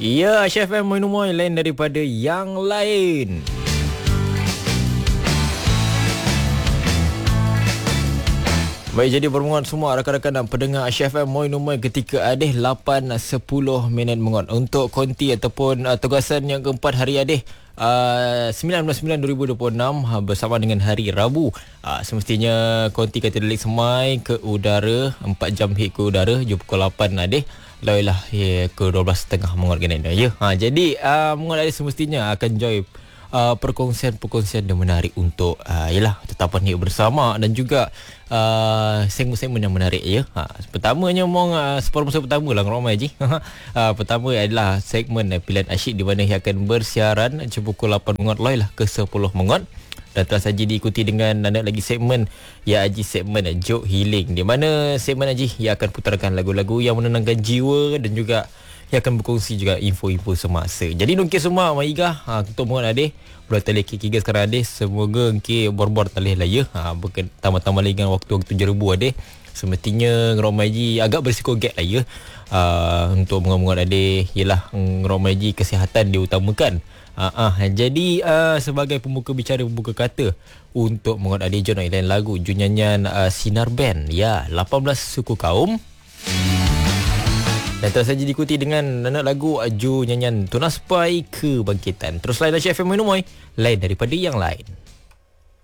Ya, Chef M Moy lain daripada yang lain. Baik, jadi bermungat semua rakan-rakan dan pendengar Chef M Moy ketika adih 8.10 minit mengot untuk konti ataupun tugasan yang keempat hari adih 19/9/2026 bersama dengan hari Rabu. Semestinya konti kata delik semai ke udara 4 jam hit ke udara 7 pukul 8 adih. Lailah ke 12.30 mengot kena ya. Jadi mengot adih semestinya akan join perkongsian-perkongsian yang menarik untuk yalah tetapan ni bersama dan juga segmen-segmen yang menarik ya. Pertamanya separuh masa pertama lah ramai je. Pertama adalah segmen pilihan asyik di mana ia akan bersiaran pukul 8 mengot lah ke 10 mengot. Dan telah saja diikuti dengan lagi segmen ya Haji, segmen Joke Healing, di mana segmen Haji ia akan putarkan lagu-lagu yang menenangkan jiwa dan juga ia akan berkongsi juga info-info semasa. Jadi nungkir semua Maiga untuk mengat adih beratali kikiga sekarang adih, semoga ngki bor-bor talih lah ya. Bukan tambah-tambah lagi dengan waktu-waktu jerebu adih. Semestinya Ngeromaji agak berisiko gap lah ya. Untuk mengat adih ialah Ngeromaji kesihatan diutamakan. Jadi sebagai pembuka bicara, pembuka kata untuk mengat adih jom lain lagu junyanyan Sinar Band ya 18 suku kaum. Dan terus saja diikuti dengan lagu Ju nyanyian Tunas Pai Kebangkitan. Terus lain Chef M Moy lain daripada yang lain.